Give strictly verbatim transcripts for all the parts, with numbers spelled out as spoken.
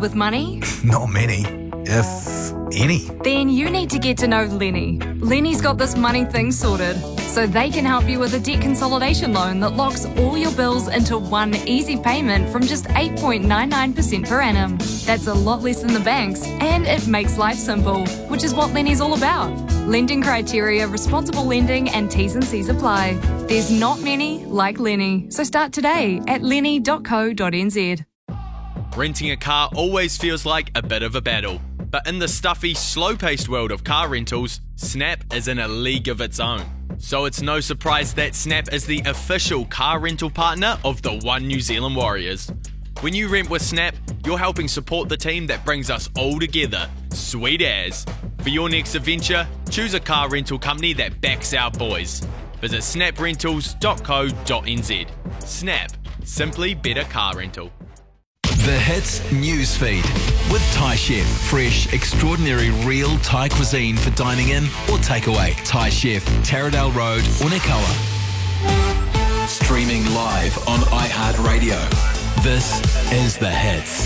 with money? Not many, if any. Then you need to get to know Lenny. Lenny's got this money thing sorted, so they can help you with a debt consolidation loan that locks all your bills into one easy payment from just eight point nine nine percent per annum. That's a lot less than the banks, and it makes life simple, which is what Lenny's all about. Lending criteria, responsible lending, and T's and C's apply. There's not many like Lenny, so start today at lenny dot co dot n z. Renting a car always feels like a bit of a battle, but in the stuffy, slow-paced world of car rentals, Snap is in a league of its own. So it's no surprise that Snap is the official car rental partner of the One New Zealand Warriors. When you rent with Snap, you're helping support the team that brings us all together. Sweet as. For your next adventure, choose a car rental company that backs our boys. Visit snap rentals dot co dot n z. Snap. Simply better car rental. The Hits Newsfeed with Thai Chef. Fresh, extraordinary, real Thai cuisine for dining in or takeaway. Thai Chef, Taradale Road, Unikawa. Streaming live on iHeartRadio. This is The Hits.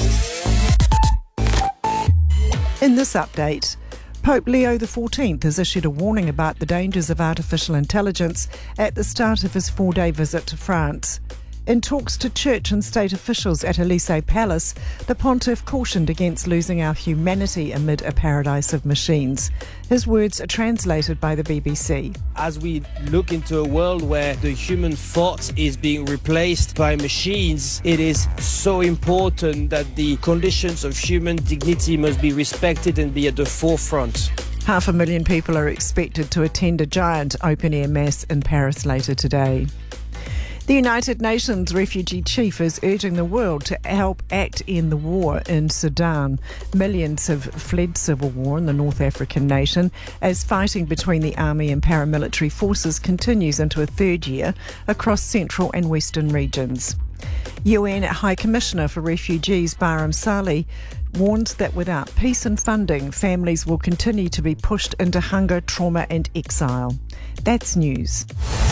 In this update, Pope Leo the fourteenth has issued a warning about the dangers of artificial intelligence at the start of his four-day visit to France. In talks to church and state officials at Elysee Palace, the pontiff cautioned against losing our humanity amid a paradise of machines. His words are translated by the B B C. As we look into a world where the human thought is being replaced by machines, it is so important that the conditions of human dignity must be respected and be at the forefront. Half a million people are expected to attend a giant open-air mass in Paris later today. The United Nations refugee chief is urging the world to help act end the war in Sudan. Millions have fled civil war in the North African nation as fighting between the army and paramilitary forces continues into a third year across central and western regions. U N High Commissioner for Refugees Barham Salih warns that without peace and funding, families will continue to be pushed into hunger, trauma and exile. That's news.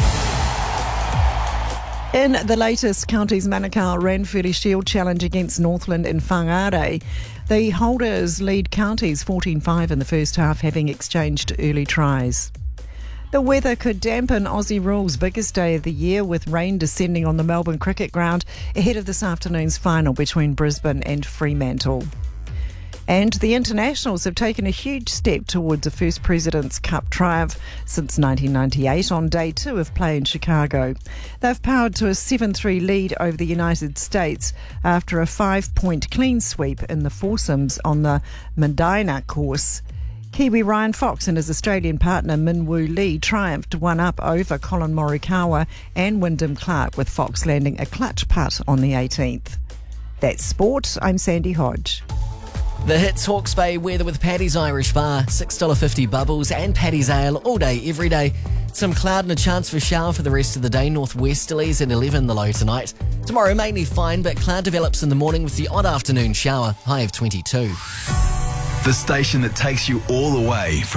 In the latest Counties Manukau Ranfurly Shield Challenge against Northland and Whangarei, the holders lead counties fourteen five in the first half, having exchanged early tries. The weather could dampen Aussie rule's biggest day of the year, with rain descending on the Melbourne Cricket Ground ahead of this afternoon's final between Brisbane and Fremantle. And the Internationals have taken a huge step towards a First President's Cup triumph since nineteen ninety-eight on day two of play in Chicago. They've powered to a seven three lead over the United States after a five-point clean sweep in the foursomes on the Medina course. Kiwi Ryan Fox and his Australian partner Min Woo Lee triumphed one up over Colin Morikawa and Wyndham Clark, with Fox landing a clutch putt on the eighteenth. That's sport. I'm Sandy Hodge. The Hits Hawke's Bay weather with Paddy's Irish Bar, six dollars fifty bubbles and Paddy's Ale all day, every day. Some cloud and a chance for shower for the rest of the day, northwesterlies at eleven the low tonight. Tomorrow mainly fine, but cloud develops in the morning with the odd afternoon shower, high of twenty-two. The station that takes you all the way from